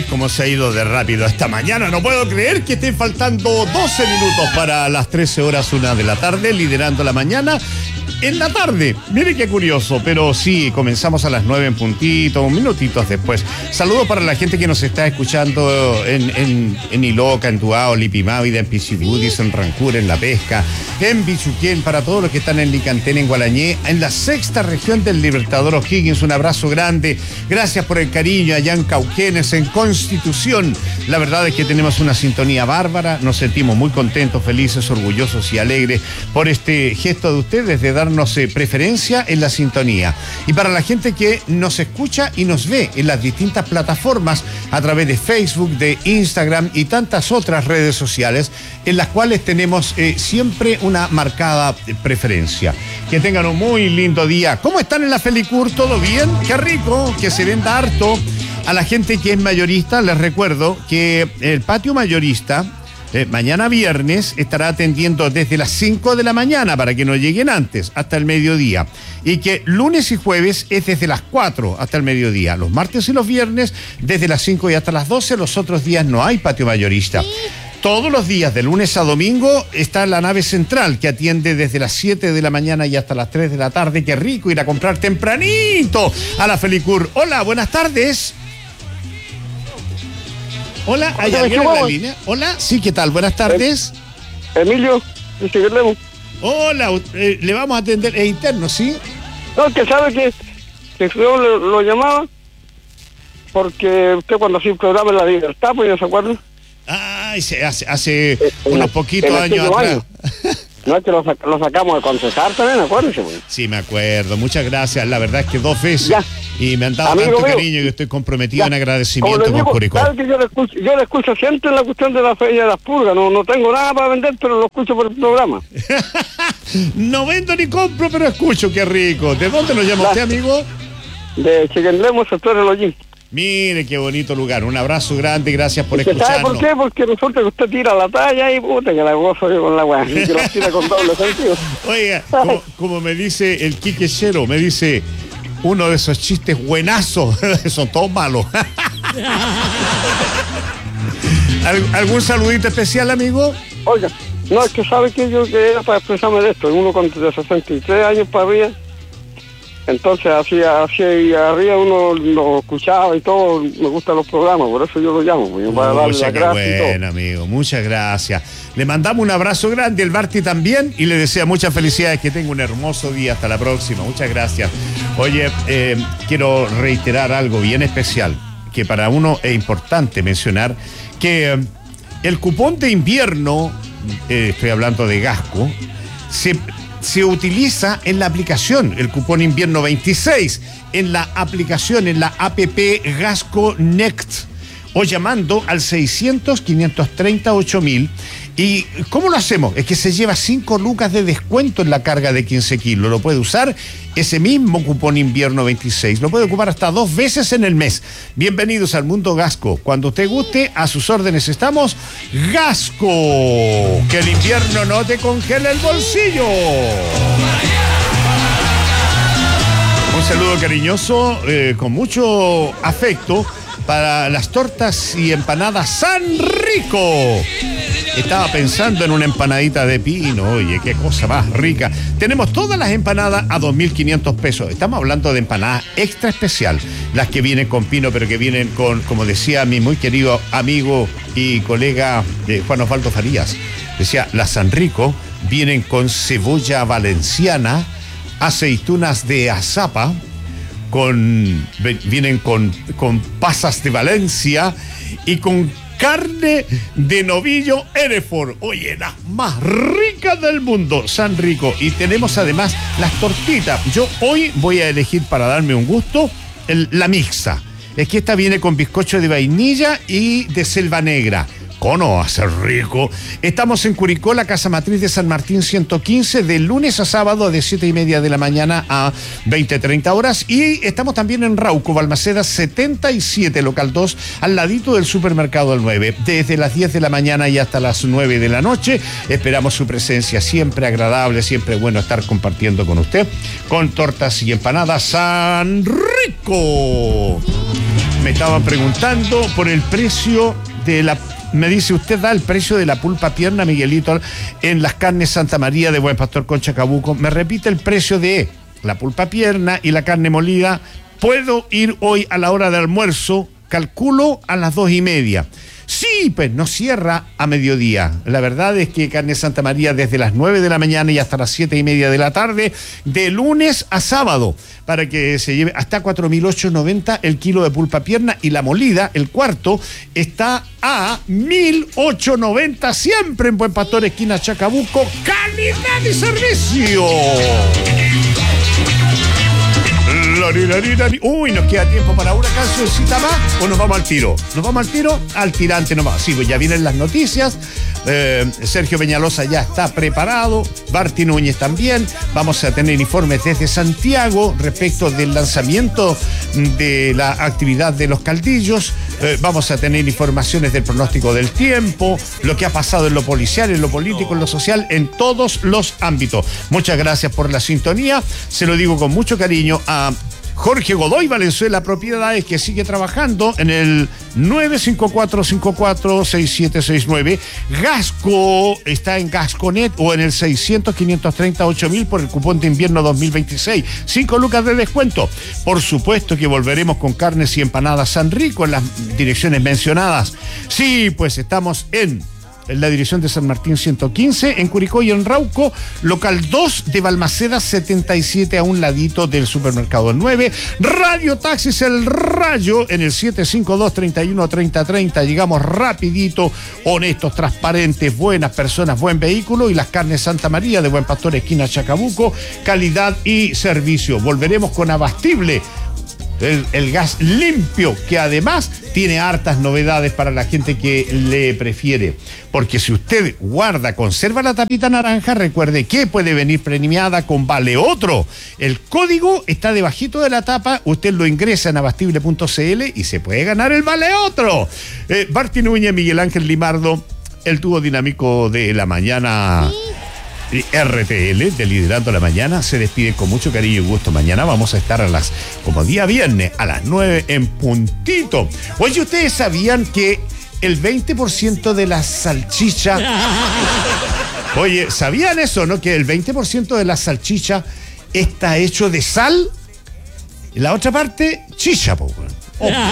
Ay, cómo se ha ido de rápido esta mañana. No puedo creer que estén faltando 12 minutos para las 13 horas, 1 de la tarde, liderando la mañana en la tarde. Mire qué curioso, pero sí, comenzamos a las 9 en puntito, minutitos después. Saludos para la gente que nos está escuchando en Iloca, en Tuao, Lipimávida, en Pichibudis, en Rancur, en La Pesca, en Bichuquén, para todos los que están en Licantén, en Gualañé, en la sexta región del Libertador O'Higgins. Un abrazo grande. Gracias por el cariño allá en Cauquenes, en Constitución. La verdad es que tenemos una sintonía bárbara. Nos sentimos muy contentos, felices, orgullosos y alegres por este gesto de ustedes de darnos preferencia en la sintonía. Y para la gente que nos escucha y nos ve en las distintas plataformas a través de Facebook, de Instagram y tantas otras redes sociales en las cuales tenemos siempre una marcada preferencia. Que tengan un muy lindo día. ¿Cómo están en la Felicur? ¿Todo bien? ¡Qué rico! Que se venda harto. A la gente que es mayorista, les recuerdo que el patio mayorista mañana viernes estará atendiendo desde las 5 de la mañana para que no lleguen antes, hasta el mediodía. Y que lunes y jueves es desde las 4 hasta el mediodía. Los martes y los viernes desde las 5 y hasta las 12. Los otros días no hay patio mayorista. Sí. Todos los días, de lunes a domingo, está la nave central que atiende desde las 7 de la mañana y hasta las 3 de la tarde. ¡Qué rico ir a comprar tempranito a la Felicur! Hola, buenas tardes. Hola, ¿hay alguien en la línea? Hola, sí, ¿qué tal? Buenas tardes. Emilio, de Chiquilemo. Hola, le vamos a atender, es interno, ¿sí? No, que sabe que yo lo llamaba porque usted cuando hacía un programa en La Libertad, pues ya se acuerda. Ah, hace unos poquitos años atrás. No es que lo sacamos de concesar también, acuérdese. Pues. Sí, me acuerdo. Muchas gracias. La verdad es que 2 veces. Ya. Y me han dado Amigo tanto mío, cariño que estoy comprometido ya. En agradecimiento con Curicó. Claro que yo le escucho siempre en la cuestión de la feria de las pulgas. No tengo nada para vender, pero lo escucho por el programa. No vendo ni compro, pero escucho. Qué rico. ¿De dónde lo llama usted, amigo? De Chiquilemo, sector El Hollín. Mire qué bonito lugar. Un abrazo grande, gracias por escucharnos. ¿Sabe por qué? Porque resulta que usted tira la talla y puta que la gozo yo con la weá. Y que la tira con doble sentido. Oiga, como me dice el Quique Chero, me dice uno de esos chistes buenazos. Son todos malos. ¿Algún saludito especial, amigo? Oiga, no, es que sabe que yo que era para expresarme de esto. Uno de 63 años para arriba. Entonces hacia arriba uno lo escuchaba y todo, me gustan los programas, por eso yo lo llamo, para darle las gracias. Bueno, amigo, muchas gracias. Le mandamos un abrazo grande, el Barty también, y le desea muchas felicidades, que tenga un hermoso día, hasta la próxima, muchas gracias. Oye, quiero reiterar algo bien especial, que para uno es importante mencionar, que el cupón de invierno, estoy hablando de Gasco, se utiliza en la aplicación, el cupón invierno 26, en la aplicación, en la APP Gasco Next, o llamando al 600-530-8000. ¿Y cómo lo hacemos? Es que se lleva 5 lucas de descuento en la carga de 15 kilos. Lo puede usar ese mismo cupón invierno 26. Lo puede ocupar hasta 2 veces en el mes. Bienvenidos al mundo Gasco. Cuando usted guste, a sus órdenes estamos. Gasco. Que el invierno no te congele el bolsillo. Un saludo cariñoso, con mucho afecto, para las tortas y empanadas San Rico. Estaba pensando en una empanadita de pino. Oye, qué cosa más rica. Tenemos todas las empanadas a 2.500 pesos. Estamos hablando de empanadas extra especial. Las que vienen con pino, pero que vienen con, como decía mi muy querido amigo y colega Juan Osvaldo Farías. Decía, las San Rico vienen con cebolla valenciana, aceitunas de azapa, vienen con pasas de Valencia y con carne de novillo Hereford. Oye, las más ricas del mundo, San Rico. Y tenemos además las tortitas. Yo hoy voy a elegir, para darme un gusto, la mixta. Es que esta viene con bizcocho de vainilla y de selva negra. ¿Cómo va a ser rico? Estamos en Curicó, la Casa Matriz de San Martín 115, de lunes a sábado de 7:30 de la mañana a 20:30 horas. Y estamos también en Rauco, Balmaceda 77, local 2, al ladito del supermercado El 9. Desde las 10 de la mañana y hasta las 9 de la noche. Esperamos su presencia, siempre agradable, siempre bueno estar compartiendo con usted, con tortas y empanadas San Rico. Me estaban preguntando por el precio de la... Me dice, usted da el precio de la pulpa pierna, Miguelito, en las carnes Santa María de Buen Pastor con Chacabuco. Me repite el precio de la pulpa pierna y la carne molida. Puedo ir hoy a la hora de almuerzo, calculo a las 2:30. Sí, pues no cierra a mediodía. La verdad es que Carne Santa María desde las 9 de la mañana y hasta las 7:30 de la tarde, de lunes a sábado, para que se lleve hasta 4.890 el kilo de pulpa pierna, y la molida, el cuarto, está a 1.890, siempre en Buen Pastor, esquina Chacabuco. ¡Calidad y servicio! Uy, nos queda tiempo para una cancioncita más, o nos vamos al tiro. Nos vamos al tiro, al tirante nomás. Sí, pues ya vienen las noticias. Sergio Peñalosa ya está preparado, Barty Núñez también. Vamos a tener informes desde Santiago respecto del lanzamiento de la actividad de los Caldillos. Vamos a tener informaciones del pronóstico del tiempo, lo que ha pasado en lo policial, en lo político, en lo social, en todos los ámbitos. Muchas gracias por la sintonía. Se lo digo con mucho cariño a Jorge Godoy Valenzuela Propiedades, que sigue trabajando en el 954-54-6769. Gasco está en Gasconet o en el 600-530-8000 por el cupón de invierno 2026. 5 lucas de descuento. Por supuesto que volveremos con carnes y empanadas San Rico en las direcciones mencionadas. Sí, pues estamos en la dirección de San Martín 115, en Curicó y en Rauco, local 2 de Balmaceda 77, a un ladito del supermercado 9. Radio Taxis El Rayo en el 752-31-3030. Llegamos rapidito, honestos, transparentes, buenas personas, buen vehículo. Y las carnes Santa María de Buen Pastor, esquina Chacabuco, calidad y servicio. Volveremos con Abastible, el gas limpio, que además tiene hartas novedades para la gente que le prefiere. Porque si usted conserva la tapita naranja, recuerde que puede venir premiada con Vale Otro. El código está debajito de la tapa, usted lo ingresa en abastible.cl y se puede ganar el Vale Otro. Barty Núñez, Miguel Ángel Limardo, el dúo dinámico de la mañana. RTL, de Liderando la Mañana, se despide con mucho cariño y gusto. Mañana vamos a estar como día viernes, a las 9 en puntito. Oye, ¿ustedes sabían que el 20% de la salchicha... Oye, ¿sabían eso, no? Que el 20% de la salchicha está hecho de sal. Y la otra parte, chicha, po.